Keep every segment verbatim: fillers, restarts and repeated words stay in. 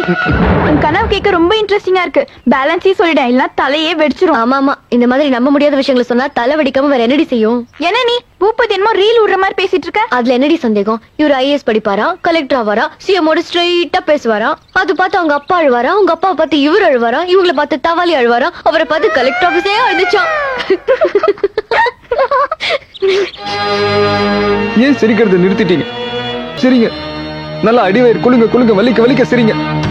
உன் கனவு கேட்க ரொம்ப இன்ட்ரெஸ்டிங்கா இருக்கு. பேலன்ஸே சொல்லிட்டேன், இல்ல தலையே வெடிச்சிரும். ஆமா ஆமா, இந்த மாதிரி நம்ப முடியாத விஷயங்களை சொன்னா தலை வெடிக்காம வேற என்னடி செய்யும்? என்ன நீ பூப்பதி என்னமோ ரீல் விடுற மாதிரி பேசிட்டு இருக்க? அதுல என்னடி சந்தேகம்? இவர் ஐஏஎஸ் படிப்பாரா, கலெக்டர் ஆவாரா, சிஎமோட ஸ்ட்ரெயிட்டா பேசுவாரா? அது பார்த்து அவங்க அப்பா அழுவாரா, அவங்க அப்பா பார்த்து இவர் அழுவாரா, இவங்களை பார்த்து தவாலி அழுவாரா, அவரை பார்த்து கலெக்டர் ஆபீஸே அழுதுச்சான். ஏன் சிரிக்கிறத நிறுத்திட்டீங்க? சிரிங்க, நல்லா அடிவயிறு குலுங்க குலுங்க வலிக்க வலிக்க சிரிங்க.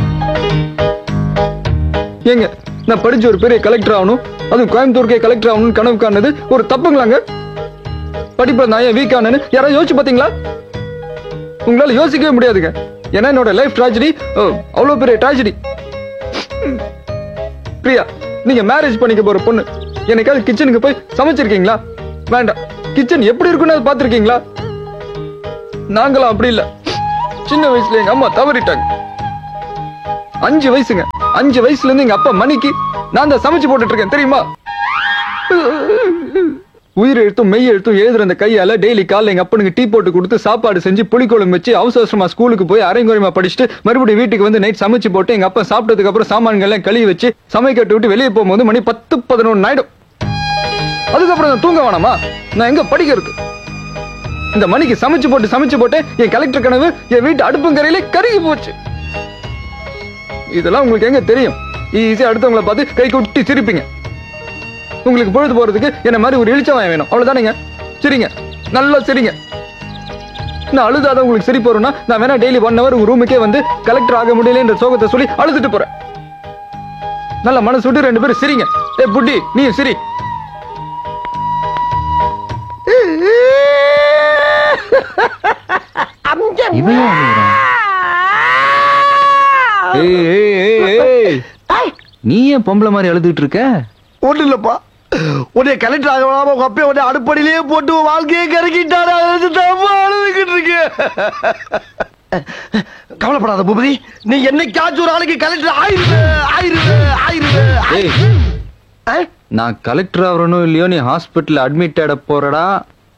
ஏங்க, நான் படிச்ச ஒரு பெரிய கலெக்டர் ஆகணும், அதுவும் கோயம்புத்தூருக்கே கலெக்டர் ஆகணும்னு கனவு காணது ஒரு தப்புங்களாங்க? படிப்புல நான் ஏன் வீக் ஆனேன்னு யாராவது யோசிச்சு பாத்தீங்களா? உங்களால யோசிக்கவே முடியாதுங்க. ஏன்னா என்னோட லைஃப் ட்ராஜடி அவ்வளவு பெரிய ட்ராஜடி. பிரியா, நீங்க மேரேஜ் பண்ணிக்க போற பொண்ணு என்னைக்காவது கிச்சனுக்கு போய் சமைச்சிருக்கீங்களா? வேண்டாம். கிச்சன் எப்படி இருக்குன்னு பாத்திருக்கீங்களா? நாங்களும் அப்படி இல்ல. சின்ன வயசுல எங்க அம்மா தவறிட்டாங்க. அஞ்சு வயசுங்க, அஞ்சு வயசுல இருந்து எங்க அப்பா மணிக்கு நான் தான் சமைச்சு போட்டுட்டு இருக்கேன் தெரியுமா? உயிர் எழுத்தும் மெய் எழுத்தும் எழுதுற அந்த கையால டெய்லி காலைல எங்க அப்பனுக்கு டீ போட்டு கொடுத்து சாப்பாடு செஞ்சு புளிக்குழம்பு வச்சு அவசர அவசரமா ஸ்கூலுக்கு போய் அரைங்குறைமா படிச்சுட்டு மறுபடியும் வீட்டுக்கு வந்து நைட் சமைச்சு போட்டு எங்க அப்பா சாப்பிட்டதுக்கு அப்புறம் சாமான்கள் எல்லாம் கழுவி வச்சு சமைக்கட்டு விட்டு வெளியே போகும்போது மணி பத்து பதினொன்னு ஆயிடும். அதுக்கப்புறம் நான் தூங்க வேணாமா? நான் எங்க படிக்கிறது? இந்த மணிக்கு சமைச்சு போட்டு சமைச்சு போட்டு என் கலெக்டர் கனவு என் வீட்டு அடுப்புங்கரையிலே கருகி போச்சு. இதெல்லாம் உங்களுக்கு எங்க தெரியும்? ஈஸியா அடுத்தவங்களை பார்த்து கை கொட்டி சிரிப்பீங்க. உங்களுக்கு பொழுது போறதுக்கு என்ன மாதிரி ஒரு இழிச்சவன் வேணும், அவ்வளவுதானேங்க? சரிங்க, நல்லா சரிங்க. நான் அழுதாத உங்களுக்கு சரி போறேன்னா நான் வேணா டெய்லி ஒன் ஹவர் உங்க ரூமுக்கே வந்து கலெக்டர் ஆக முடியல என்ற சோகத்தை சொல்லி அழுதுட்டு போறேன். நல்லா மனசு விட்டு ரெண்டு பேரும் சிரிங்க. ஏ புட்டி, நீயும் சிரி. நீ ஏன் பொம்பளை மாதிரி அழுதுட்டு இருக்க? ஒண்ணு இல்லப்பா, உன்னை கலெக்டர் ஆக வேணாம உங்க அப்பே உன்னை அடுப்படியிலேயே போட்டு வாழ்க்கையை கறக்கிட்டாரு. அழுதுகிட்டு இருக்கு. கவலைப்படாத பூபதி, நீ என்னைக்காச்சும் ஒரு ஆளுக்கு கலெக்டர் ஆயிரு ஆயிரு ஆயிரு. நான் கலெக்டர் ஆகணும் இல்லையோ, நீ ஹாஸ்பிட்டல் அட்மிட் ஆட போறடா.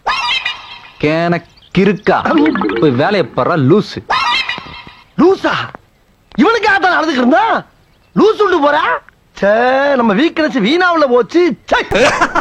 கிறுக்கா போய் வேலையை பாரு. லூசு லூசா? இவனுக்காக தான் அழுதுக்கு இருந்தா லூஸ் விட்டு போறா? நம்ம வீக்னஸ் வீணாவுல போச்சு.